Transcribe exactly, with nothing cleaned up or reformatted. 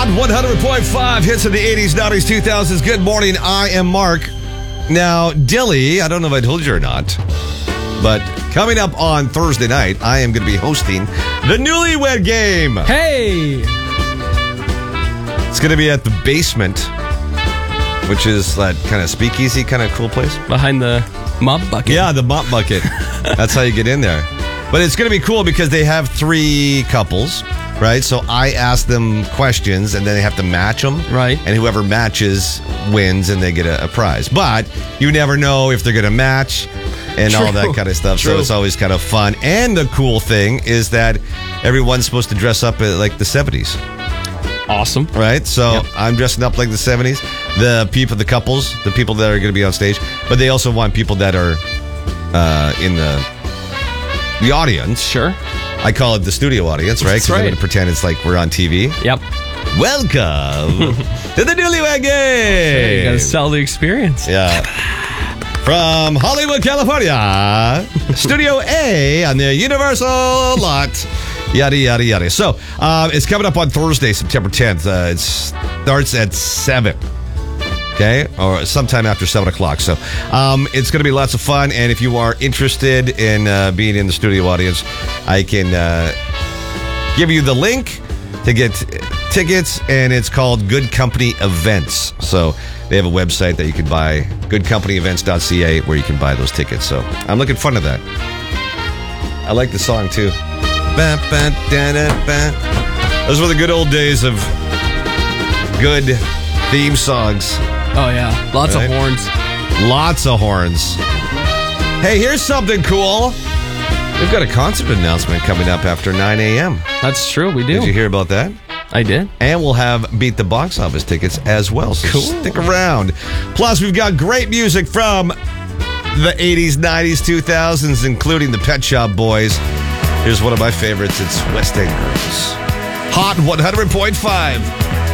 Hot one hundred point five hits of the eighties, nineties, two thousands. Good morning. I am Mark. Now, Dilly, I don't know if I told you or not, but coming up on Thursday night, I am going to be hosting the Newlywed Game. Hey! It's going to be at the Basement, which is that kind of speakeasy, kind of cool place. Behind the mop bucket. Yeah, the mop bucket. That's how you get in there. But it's going to be cool because they have three couples, right? So I ask them questions, and then they have to match them. Right. And whoever matches wins, and they get a, a prize. But you never know if they're going to match and True. all that kind of stuff. True. So it's always kind of fun. And the cool thing is that everyone's supposed to dress up like the seventies. Awesome. Right? So Yep. I'm dressing up like the seventies. The people, the couples, the people that are going to be on stage. But they also want people that are uh, in the the audience. Sure. I call it the studio audience, right? That's Because I'm right. going to pretend it's like we're on T V. Yep. Welcome to the Newlywed Game. You gotta sell the experience. Yeah. From Hollywood, California, Studio A on the Universal lot. Yada, yada, yada. So, uh, it's coming up on Thursday, September tenth. Uh, it starts at seven. Okay? Or sometime after seven o'clock. So, um, it's going to be lots of fun. And if you are interested in uh, being in the studio audience, I can uh, give you the link to get tickets, and it's called Good Company Events. So they have a website that you can buy, good company events dot c a, where you can buy those tickets. So I'm looking forward to that. I like the song too. Ba, ba, da, da, ba. Those were the good old days of good theme songs. Oh, yeah. Lots Right. of horns. Lots of horns. Hey, here's something cool. We've got a concert announcement coming up after nine a.m. That's true. We do. Did you hear about that? I did. And we'll have Beat the Box Office tickets as well. So Cool. stick around. Plus, we've got great music from the eighties, nineties, two thousands, including the Pet Shop Boys. Here's one of my favorites. It's West End Girls. Hot one hundred point five.